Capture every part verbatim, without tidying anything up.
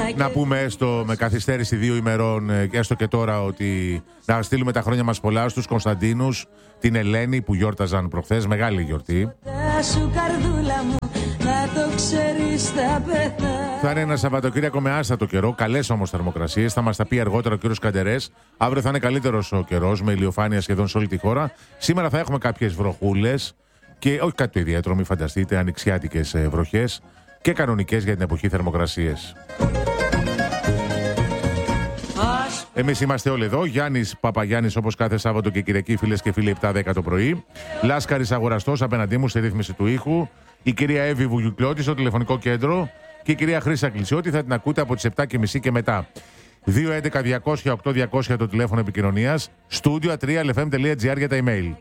Να πούμε έστω με καθυστέρηση δύο ημερών, έστω και τώρα, ότι να στείλουμε τα χρόνια μας πολλά στους Κωνσταντίνους, την Ελένη που γιόρταζαν προχθές, μεγάλη γιορτή. Θα είναι ένα Σαββατοκύριακο με άστατο καιρό, καλές όμως θερμοκρασίες. Θα μας τα πει αργότερα ο κύριος Καντερές. Αύριο θα είναι καλύτερος ο καιρός, με ηλιοφάνεια σχεδόν σε όλη τη χώρα. Σήμερα θα έχουμε κάποιες βροχούλες και όχι κάτι το ιδιαίτερο, μην φανταστείτε, ανοιξιάτικες βροχές και κανονικές για την εποχή θερμοκρασίες. Εμείς είμαστε όλοι εδώ. Γιάννης Παπαγιάννης, όπως κάθε Σάββατο και Κυριακή, φίλες και φίλοι, επτά δέκα το πρωί. Λάσκαρης Αγοραστός απέναντί μου στη ρύθμιση του ήχου. Η κυρία Εύη Βουγιουκλώτη στο τηλεφωνικό κέντρο. Και η κυρία Χρύσα Κλεισιώτη θα την ακούτε από τις επτά και μισή και μετά. δύο έντεκα διακόσια οκτώ διακόσια το τηλέφωνο επικοινωνίας. Studio at real f m dot g r για τα email.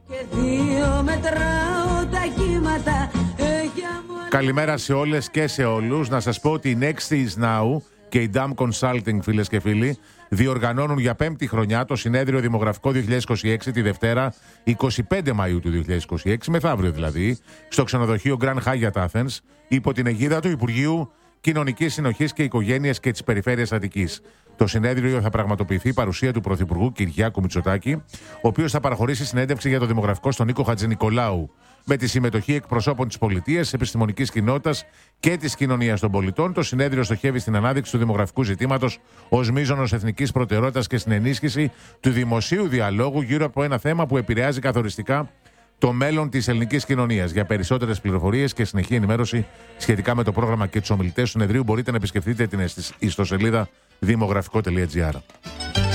Καλημέρα σε όλες και σε όλους. Να σας πω ότι η Next is Now και η Dam Consulting, φίλες και φίλοι, διοργανώνουν για πέμπτη χρονιά το συνέδριο Δημογραφικό δύο χιλιάδες είκοσι έξι τη Δευτέρα εικοστή πέμπτη Μαΐου του δύο χιλιάδες είκοσι έξι, μεθαύριο δηλαδή, στο ξενοδοχείο Grand Hyatt Athens, υπό την αιγίδα του Υπουργείου Κοινωνικής Συνοχής και Οικογένειας και της Περιφέρειας Αττικής. Το συνέδριο θα πραγματοποιηθεί παρουσία του Πρωθυπουργού Κυριάκου Μητσοτάκη, ο οποίος θα παραχωρήσει συνέντευξη για το δημογραφικό στον Νίκο Χατζηνικολάου, με τη συμμετοχή εκπροσώπων της πολιτείας, της επιστημονικής κοινότητας και της κοινωνίας των πολιτών. Το συνέδριο στοχεύει στην ανάδειξη του δημογραφικού ζητήματος ως μείζωνος εθνικής προτεραιότητας και στην ενίσχυση του δημοσίου διαλόγου γύρω από ένα θέμα που επηρεάζει καθοριστικά το μέλλον της ελληνικής κοινωνίας. Για περισσότερες πληροφορίες και συνεχή ενημέρωση σχετικά με το πρόγραμμα και τους ομιλητές του συνεδρίου, μπορείτε να επισκεφτείτε την ιστοσελίδα δημογραφικό τελεία τζι άρ.